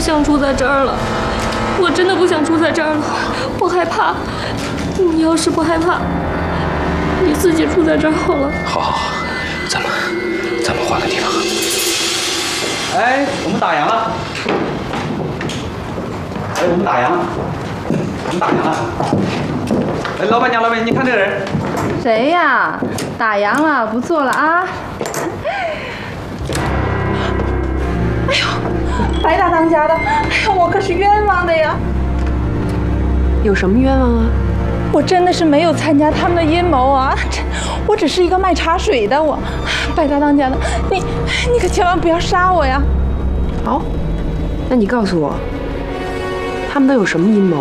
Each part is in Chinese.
想住在这儿了，我真的不想住在这儿了，我害怕。你要是不害怕，你自己住在这儿好了。 好，咱们换个地方。 哎，我们打烊了。我们打烊了。哎，老板娘，你看这人。 谁呀？打烊了，不做了啊。哎呦，白大当家的，哎呦，我可是冤枉的呀！ 有什么冤枉啊？ 我真的是没有参加他们的阴谋啊！我只是一个卖茶水的，白大当家的，你可千万不要杀我呀！ 好，那你告诉我，他们都有什么阴谋？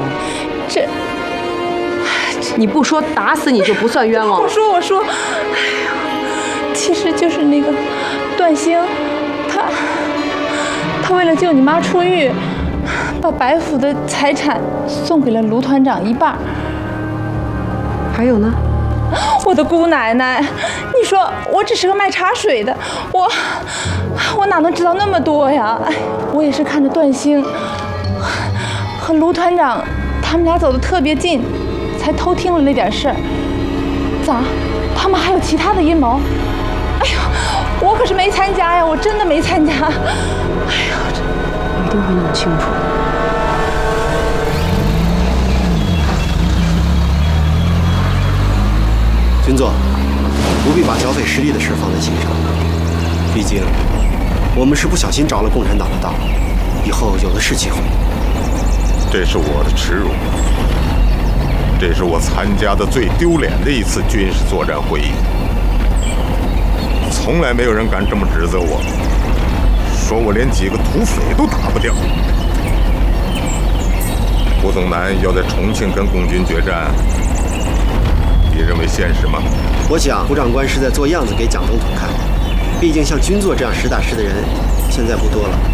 你不说，打死你就不算冤枉。 我说，哎呦，其实就是那个段兴，他为了救你妈出狱，把白府的财产送给了卢团长一半。 还有呢？ 我的姑奶奶，你说我只是个卖茶水的，我哪能知道那么多呀？我也是看着段兴和卢团长他们俩走得特别近，才偷听了那点事儿。咋？他们还有其他的阴谋？哎呦，我可是没参加呀，我真的没参加。哎呦， 我一定会弄清楚。 军座，不必把剿匪失利的事放在心上。毕竟，我们是不小心着了共产党的道，以后有的是机会。 这是我的耻辱，这是我参加的最丢脸的一次军事作战会议。从来没有人敢这么指责我，说我连几个土匪都打不掉。胡宗南要在重庆跟共军决战，你认为现实吗？ 我想胡长官是在做样子给蒋总统看的，毕竟像军座这样实打实的人现在不多了。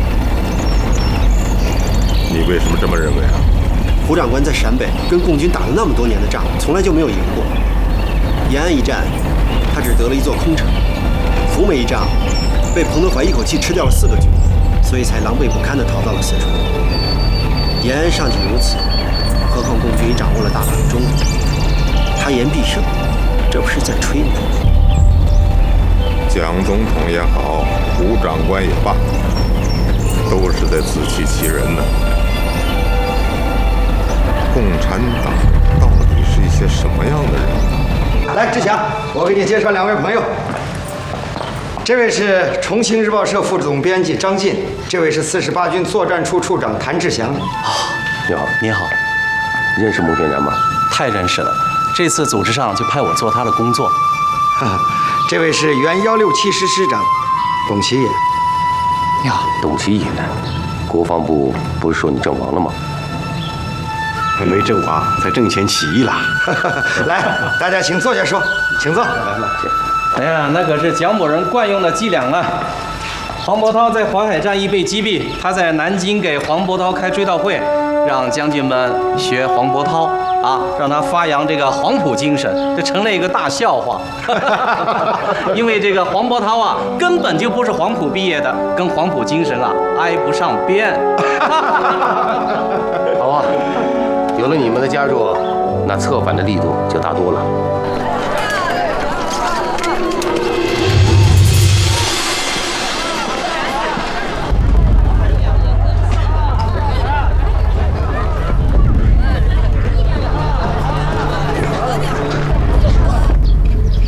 你为什么这么认为啊？ 胡长官在陕北跟共军打了那么多年的仗，从来就没有赢过。延安一战，他只得了一座空城；福美一仗，被彭德怀一口气吃掉了4个军，所以才狼狈不堪地逃到了四川。延安尚且如此，何况共军已掌握了大半个中国，他言必胜，这不是在吹吗？ 蒋总统也好，胡长官也罢，都是在自欺欺人呢。共产党到底是一些什么样的人？ 来，志强，我给你介绍2位朋友。这位是重庆日报社副总编辑张进，这位是48军作战处处长谭志祥。 你好，你好，认识穆先生吗？ 太认识了，这次组织上就派我做他的工作。 这位是原167师师长董其野。 你好，董其野呢？国防部不是说你阵亡了吗？ 还没阵亡，在阵前起义了。 来，大家请坐下说，请坐。 哎呀，那可是蒋某人惯用的伎俩啊！黄伯韬在淮海战役被击毙，他在南京给黄伯韬开追悼会，让将军们学黄伯韬啊，让他发扬这个黄埔精神，这成了一个大笑话。因为这个黄伯韬啊，根本就不是黄埔毕业的，跟黄埔精神啊挨不上边。 好啊，有了你们的加入，那策反的力度就大多了。